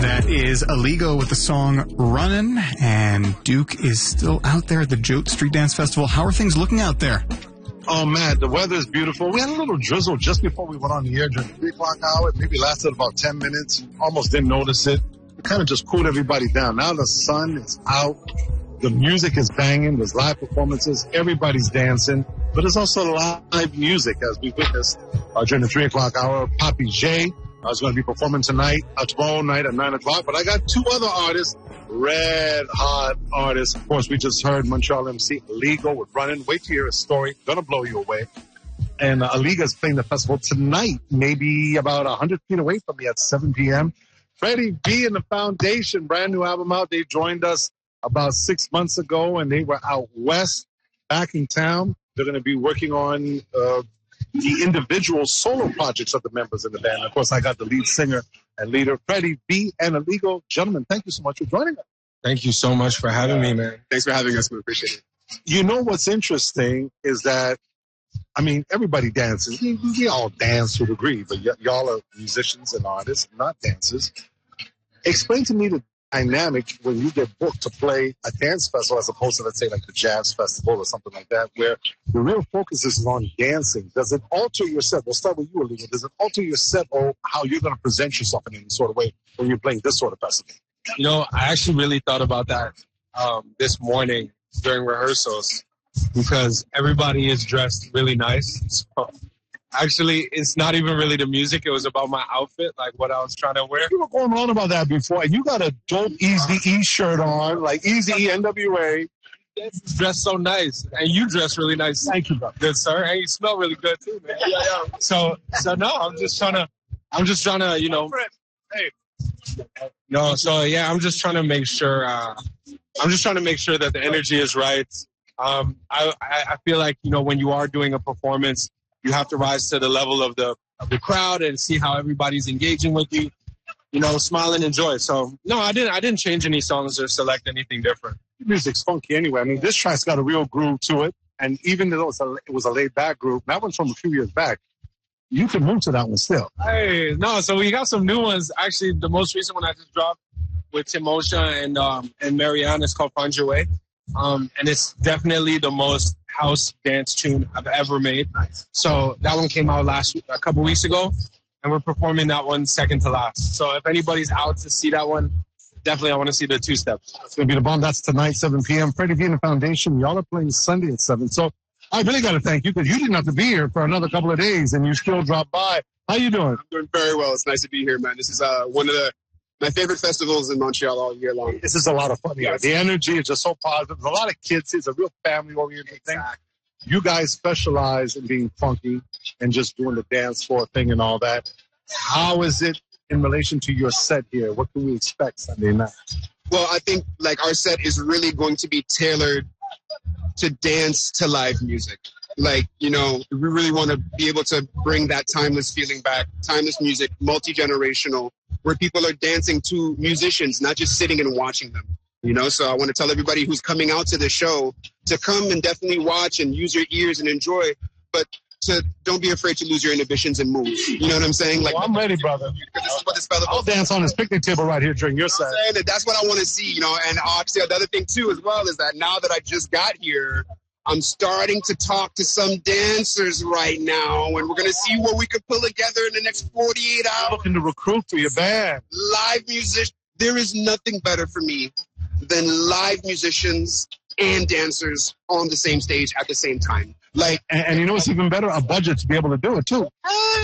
That is Aligo with the song Runnin', and Duke is still out there at the Jote Street Dance Festival. How are things looking out there? Oh, man, the weather is beautiful. We had a little drizzle just before we went on the air during the 3 o'clock hour. It maybe lasted about 10 minutes. Almost didn't notice it. It kind of just cooled everybody down. Now the sun is out. The music is banging. There's live performances. Everybody's dancing. But there's also live music, as we witnessed during the 3 o'clock hour. Poppy J is going to be performing tonight, tomorrow night at 9 o'clock. But I got two other artists, red hot artists. Of course, we just heard Montreal MC Aligo with Runnin'. Wait to hear his story. Gonna blow you away. And Aligo is playing the festival tonight, maybe about 100 feet away from me at 7 p.m. Freddie B and the Foundation, brand new album out. They joined us about 6 months ago, and they were out west, back in town. They're going to be working on the individual solo projects of the members in the band. Of course, I got the lead singer and leader, Freddie B and Aligo. Gentlemen, thank you so much for joining us. Thank you so much for having me, man. Thanks for having us. We appreciate it. You know what's interesting is that, I mean, everybody dances. We all dance to a degree, but y'all are musicians and artists, not dancers. Explain to me the dynamic when you get booked to play a dance festival as opposed to, let's say, like the jazz festival or something like that, where the real focus is on dancing. Does it alter your set? We'll start with you, Aligo. Does it alter your set or how you're going to present yourself in any sort of way when you're playing this sort of festival? You know, I actually really thought about that this morning during rehearsals because everybody is dressed really nice. So actually, it's not even really the music. It was about my outfit, like what I was trying to wear. You were going on about that before, and you got a dope Eazy-E shirt on, like Eazy-E NWA. It's dressed so nice, and you dress really nice. Thank you, brother. Good, sir. And you smell really good too, man. Yeah. So no, I'm just trying to, you know. Hey. No, so yeah, I'm just trying to make sure that the energy is right. I feel like, you know, when you are doing a performance, you have to rise to the level of the crowd and see how everybody's engaging with you, you know, smile and enjoy. So no, I didn't change any songs or select anything different. Music's funky anyway. I mean, this track's got a real groove to it. And even though it was a laid back groove, that one's from a few years back. You can move to that one still. Hey, no, so we got some new ones. Actually, the most recent one I just dropped with Timosha and Marianne is called Find Your Way. And it's definitely the most house dance tune I've ever made. Nice. So that one came out a couple weeks ago, and we're performing that one second to last. So if anybody's out to see that one, definitely I want to see the two steps. It's going to be the bomb. That's tonight, 7 p.m. Freddie B and the Foundation. Y'all are playing Sunday at 7. So I really got to thank you because you didn't have to be here for another couple of days, and you still dropped by. How you doing? I'm doing very well. It's nice to be here, man. This is one of my favorite festivals in Montreal all year long. This is a lot of fun. Yeah. The energy is just so positive. There's a lot of kids. It's a real family-oriented thing. You guys specialize in being funky and just doing the dance floor thing and all that. How is it in relation to your set here? What can we expect Sunday night? Well, I think like our set is really going to be tailored to dance to live music. Like, you know, we really want to be able to bring that timeless feeling back, timeless music, multi-generational, where people are dancing to musicians, not just sitting and watching them. You know, so I want to tell everybody who's coming out to the show to come and definitely watch and use your ears and enjoy, but don't be afraid to lose your inhibitions and move. You know what I'm saying? Like, well, I'm ready, brother. This is what this festival. I'll dance on this picnic table right here during your set. That's what I want to see, you know. And actually, the other thing too, as well, is that now that I just got here, I'm starting to talk to some dancers right now, and we're gonna see what we can pull together in the next 48 hours. Looking to recruit for your band. Live musicians. There is nothing better for me than live musicians and dancers on the same stage at the same time. Like, and you know what's even better? A budget to be able to do it too.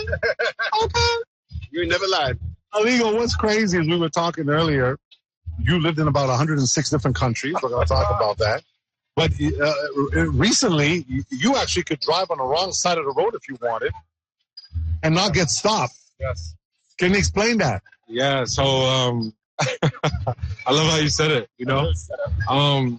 Okay. You never lied. Aligo, what's crazy is we were talking earlier. You lived in about 106 different countries. We're going to talk about that. But recently, you actually could drive on the wrong side of the road if you wanted and not get stopped. Yes. Can you explain that? Yeah. So I love how you said it. You know,